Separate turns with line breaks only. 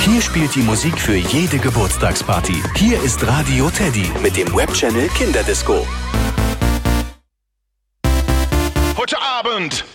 Hier spielt die Musik für jede Geburtstagsparty. Hier ist Radio Teddy mit dem Webchannel Kinderdisco.
Heute Abend